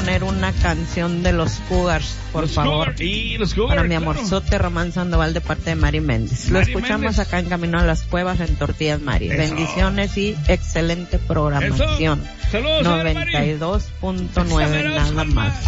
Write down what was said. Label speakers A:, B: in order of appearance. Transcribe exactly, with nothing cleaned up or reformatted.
A: poner una canción de los Cougars, por
B: los
A: favor.
B: Cougar, y los Cougar,
A: para mi
B: claro.
A: amorzote Román Sandoval de parte de Mari Méndez. Lo
B: Mari
A: escuchamos
B: Méndez.
A: acá en Camino a las Cuevas en Tortillas Mari.
B: Eso.
A: Bendiciones y excelente programación.
B: Eso. Saludos, señora Mari.
A: noventa y dos punto nueve nada más.